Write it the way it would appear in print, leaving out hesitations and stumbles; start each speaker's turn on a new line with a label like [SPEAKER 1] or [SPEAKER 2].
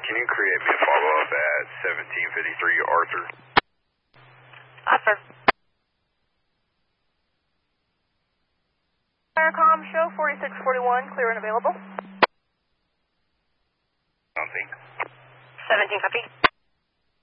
[SPEAKER 1] Can you create me a follow-up at 1753 Arthur?
[SPEAKER 2] Sir. Aircom show 4641, clear and available.
[SPEAKER 1] Something.
[SPEAKER 2] 17 copy.